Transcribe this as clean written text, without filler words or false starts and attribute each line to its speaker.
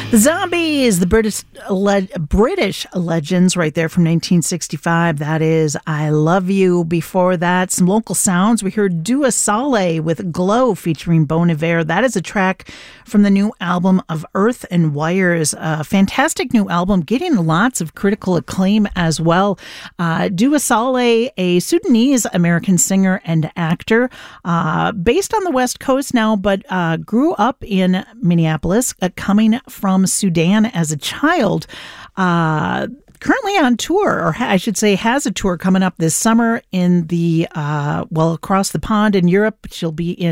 Speaker 1: Zombies, the British legends right there from 1965. That is I Love You. Before that, some local sounds. We heard Dua Saleh with Glow featuring Bon Iver. That is a track from the new album of Earth and Wires. A fantastic new album, getting lots of critical acclaim as well. Dua Saleh, a Sudanese-American singer and actor, based on the West Coast now, but grew up in Minneapolis, coming from Sudan as a child. Currently on tour, or I should say has a tour coming up this summer in the, across the pond in Europe. She'll be in